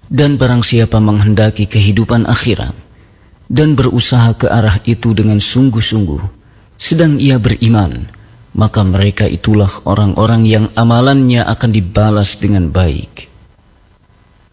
Dan barang siapa menghendaki kehidupan akhirat dan berusaha ke arah itu dengan sungguh-sungguh, sedang ia beriman, maka mereka itulah orang-orang yang amalannya akan dibalas dengan baik.